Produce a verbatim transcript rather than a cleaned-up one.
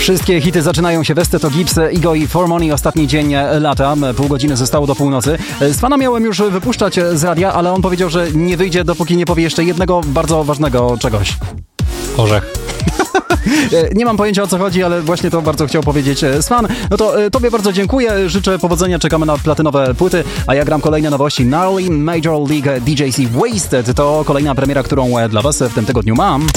Wszystkie hity zaczynają się. Westy to Gibbs, Igo i For Money. Ostatni dzień lata. Pół godziny zostało do północy. Z Fana miałem już wypuszczać z radia, ale on powiedział, że nie wyjdzie, dopóki nie powie jeszcze jednego bardzo ważnego czegoś. Orzech. Nie mam pojęcia, o co chodzi, ale właśnie to bardzo chciał powiedzieć Swan. No to tobie bardzo dziękuję, życzę powodzenia, czekamy na platynowe płyty, a ja gram kolejne nowości. Gnarly Major League D J C Wasted to kolejna premiera, którą dla was w tym tygodniu mam.